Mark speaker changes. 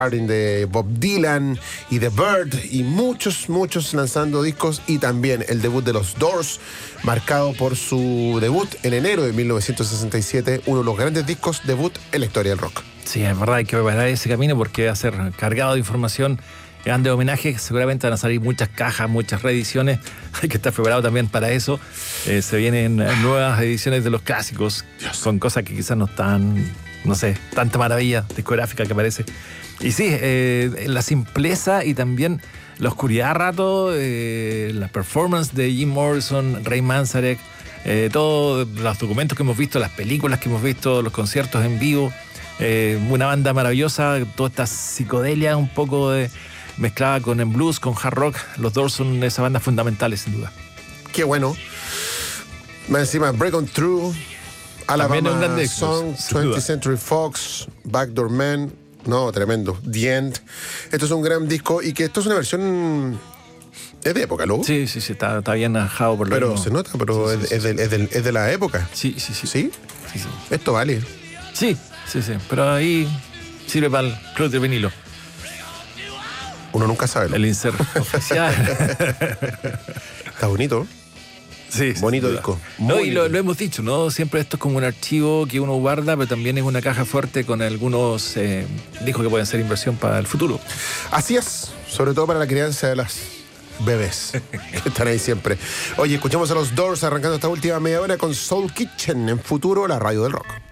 Speaker 1: de Bob Dylan y The Bird y muchos lanzando discos, y también el debut de los Doors, marcado por su debut en enero de 1967, uno de los grandes discos debut en la historia del rock.
Speaker 2: Sí, es verdad, hay que preparar ese camino porque va a ser cargado de información, grandes homenajes, seguramente van a salir muchas cajas, muchas reediciones, hay que estar preparado también para eso. Se vienen nuevas ediciones de los clásicos, con cosas que quizás no están, no sé, tanta maravilla discográfica que parece. Y sí, la simpleza y también la oscuridad a rato, la performance de Jim Morrison, Ray Manzarek, todos los documentos que hemos visto, las películas que hemos visto, los conciertos en vivo, una banda maravillosa, toda esta psicodelia un poco mezclada con el blues, con hard rock. Los Doors son esas bandas fundamentales, sin duda.
Speaker 1: Qué bueno. Más encima, Break On Through, Alabama Song, 20th Century Fox, Backdoor Man. No, tremendo. The End. Esto es un gran disco, y que esto es una versión... Es de época, ¿no?
Speaker 2: Sí, está bien ajado por lo
Speaker 1: Pero
Speaker 2: mismo.
Speaker 1: se nota, pero sí, es de la época.
Speaker 2: Sí.
Speaker 1: ¿Sí? Sí. Esto vale.
Speaker 2: Sí. Pero ahí sirve para el club de vinilo.
Speaker 1: Uno nunca sabe, ¿no?
Speaker 2: El insert oficial.
Speaker 1: Está bonito.
Speaker 2: Sí,
Speaker 1: bonito disco.
Speaker 2: No, y lo hemos dicho, ¿no? Siempre esto es como un archivo que uno guarda, pero también es una caja fuerte con algunos discos que pueden ser inversión para el futuro.
Speaker 1: Así es, sobre todo para la crianza de las bebés que están ahí siempre. Oye, escuchamos a los Doors arrancando esta última media hora con Soul Kitchen en Futuro, la radio del rock.